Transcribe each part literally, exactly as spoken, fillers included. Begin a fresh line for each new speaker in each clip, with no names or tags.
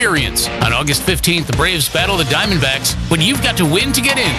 Experience. On August fifteenth, the Braves battle the Diamondbacks, but you've got to win to get in.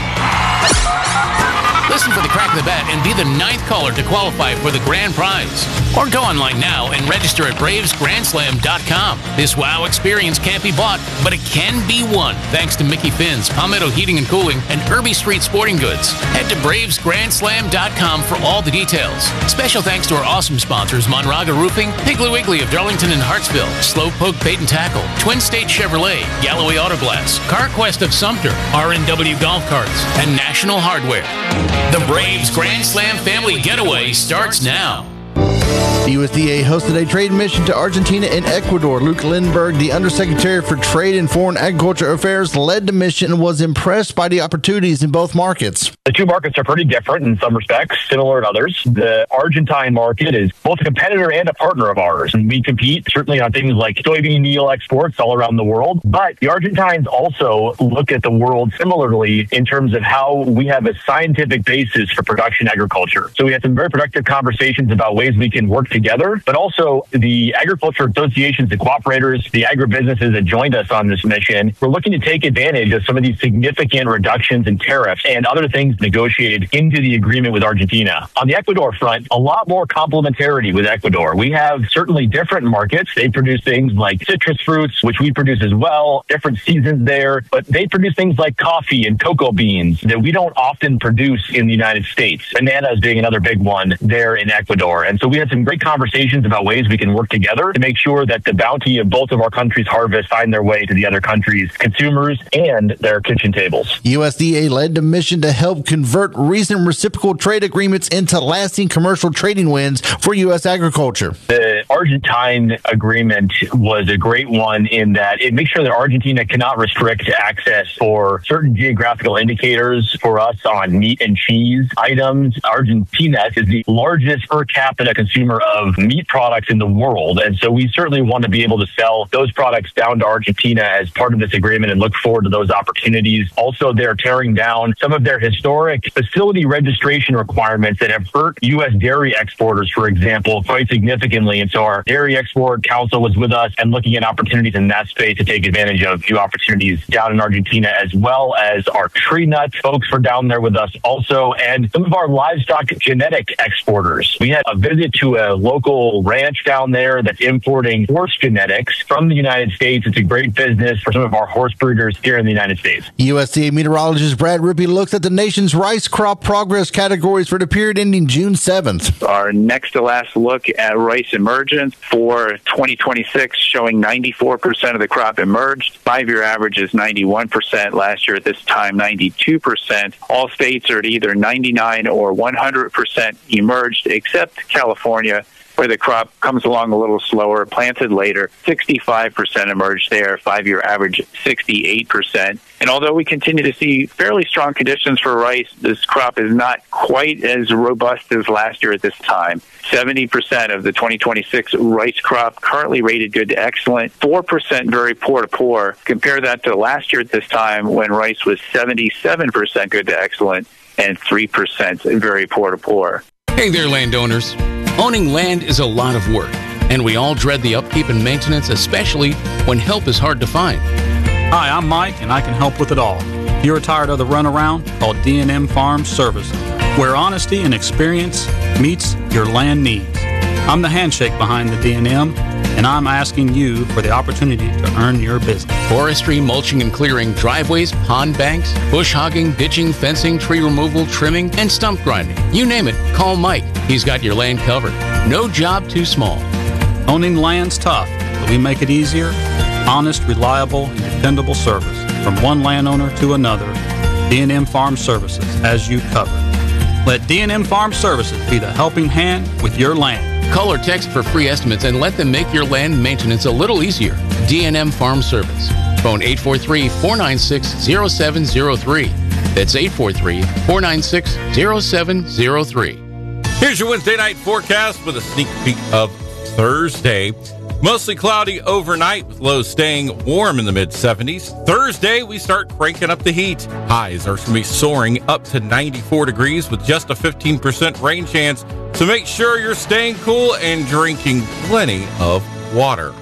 Listen for the crack of the bat and be the ninth caller to qualify for the grand prize. Or go online now and register at braves grand slam dot com. This wow experience can't be bought, but it can be won thanks to Mickey Finn's, Palmetto Heating and Cooling, and Irby Street Sporting Goods. Head to braves grand slam dot com for all the details. Special thanks to our awesome sponsors, Monraga Roofing, Piggly Wiggly of Darlington and Hartsville, Slowpoke Bait and Tackle, Twin State Chevrolet, Galloway Auto Glass, CarQuest of Sumter, R and W Golf Carts, and National Hardware. The Braves Grand Slam Family Getaway starts now.
The U S D A hosted a trade mission to Argentina and Ecuador. Luke Lindbergh, the Undersecretary for Trade and Foreign Agriculture Affairs, led the mission and was impressed by the opportunities in both markets.
The two markets are pretty different in some respects, similar in others. The Argentine market is both a competitor and a partner of ours, and we compete certainly on things like soybean meal exports all around the world. But the Argentines also look at the world similarly in terms of how we have a scientific basis for production agriculture. So we had some very productive conversations about ways we can work together, but also the agriculture associations, the cooperators, the agribusinesses that joined us on this mission. We're looking to take advantage of some of these significant reductions in tariffs and other things negotiated into the agreement with Argentina. On the Ecuador front, a lot more complementarity with Ecuador. We have certainly different markets. They produce things like citrus fruits, which we produce as well, different seasons there, but they produce things like coffee and cocoa beans that we don't often produce in the United States. Bananas being another big one there in Ecuador. And so we had some great conversations about ways we can work together to make sure that the bounty of both of our countries' harvests find their way to the other countries' consumers and their kitchen tables.
U S D A led the mission to help convert recent reciprocal trade agreements into lasting commercial trading wins for U S agriculture.
The Argentine agreement was a great one in that it makes sure that Argentina cannot restrict access for certain geographical indicators for us on meat and cheese items. Argentina is the largest per capita consumer of meat products in the world. And so we certainly want to be able to sell those products down to Argentina as part of this agreement and look forward to those opportunities. Also, they're tearing down some of their historic facility registration requirements that have hurt U S dairy exporters, for example, quite significantly. And so our Dairy Export Council was with us and looking at opportunities in that space to take advantage of new opportunities down in Argentina, as well as our tree nut folks were down there with us also, and some of our livestock genetic exporters. We had a visit to a local ranch down there that's importing horse genetics from the United States. It's a great business for some of our horse breeders here in the United States.
U S D A meteorologist Brad Rippey looks at the nation's rice crop progress categories for the period ending June seventh.
Our next to last look at rice emergence for twenty twenty-six showing ninety-four percent of the crop emerged. Five-year average is ninety-one percent. Last year at this time, ninety-two percent. All states are at either ninety-nine or one hundred percent emerged, except California, where the crop comes along a little slower, planted later. sixty-five percent emerged there, five-year average sixty-eight percent. And although we continue to see fairly strong conditions for rice, this crop is not quite as robust as last year at this time. seventy percent of the twenty twenty-six rice crop currently rated good to excellent, four percent very poor to poor. Compare that to last year at this time when rice was seventy-seven percent good to excellent and three percent very poor to poor.
Hey there, landowners. Owning land is a lot of work, and we all dread the upkeep and maintenance, especially when help is hard to find.
Hi, I'm Mike, and I can help with it all. If you're tired of the runaround, call D and M Farm Services, where honesty and experience meets your land needs. I'm the handshake behind the D and M, and I'm asking you for the opportunity to earn your business.
Forestry, mulching and clearing, driveways, pond banks, bush hogging, ditching, fencing, tree removal, trimming, and stump grinding. You name it, call Mike. He's got your land covered. No job too small.
Owning land's tough, but we make it easier. Honest, reliable, and dependable service from one landowner to another. D and M Farm Services has you covered. Let D and M Farm Services be the helping hand with your land.
Call or text for free estimates and let them make your land maintenance a little easier. D and M Farm Service. Phone eight four three, four nine six, zero seven zero three. That's eight four three, four nine six, zero seven zero three.
Here's your Wednesday night forecast with a sneak peek of Thursday. Mostly cloudy overnight with lows staying warm in the mid seventies. Thursday, we start cranking up the heat. Highs are going to be soaring up to ninety-four degrees with just a fifteen percent rain chance. So make sure you're staying cool and drinking plenty of water.